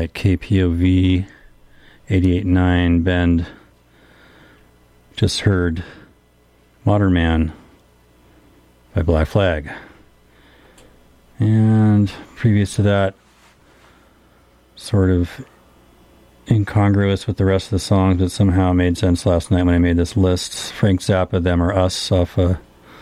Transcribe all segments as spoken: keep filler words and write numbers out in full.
right, K P O V eighty-eight point nine Bend. Just heard Waterman by Black Flag. And previous to that, sort of incongruous with the rest of the songs, but somehow made sense last night when I made this list. Frank Zappa, Them or Us, off uh,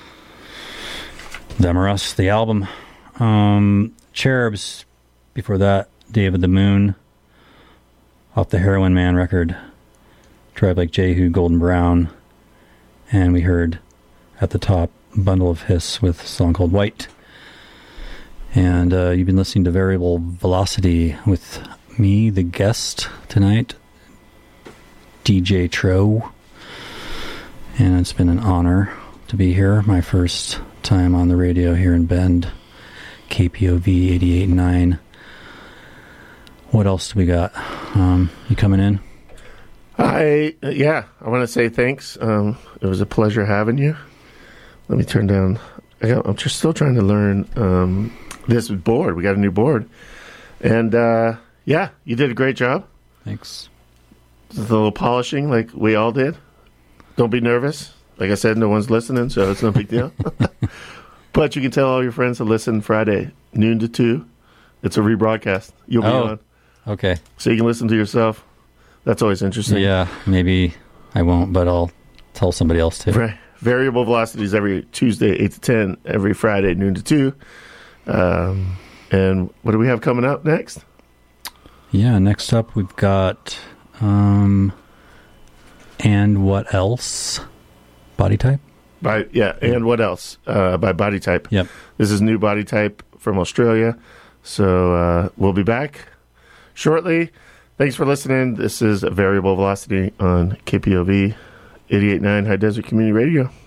Them or Us, the album. Um, Cherubs, before that, David the Moon, off the Heroin Man record. Drive Like Jehu, Golden Brown. And we heard at the top, Bundle of Hiss with a song called White. And uh, you've been listening to Variable Velocity with me, the guest tonight, D J Tro. And it's been an honor to be here. My first time on the radio here in Bend, K P O V eighty-eight point nine. What else do we got? Um, you coming in? I, yeah, I want to say thanks. Um, it was a pleasure having you. Let me turn down. I got, I'm just still trying to learn um, this board. We got a new board. And, uh, yeah, you did a great job. Thanks. Just a little polishing like we all did. Don't be nervous. Like I said, no one's listening, so it's no big deal. But you can tell all your friends to listen Friday, noon to two. It's a rebroadcast. You'll be oh, on. Okay. So you can listen to yourself. That's always interesting. Yeah, maybe I won't, but I'll tell somebody else too. Right. Variable Velocities every Tuesday, eight to ten, every Friday, noon to two. Um, and what do we have coming up next? Yeah, next up we've got um, And What Else? Body Type? By Yeah, and What Else? Uh, by Body Type. Yep. This is new Body Type from Australia. So uh, we'll be back shortly. Thanks for listening. This is Variable Velocity on K P O V eighty-eight point nine High Desert Community Radio.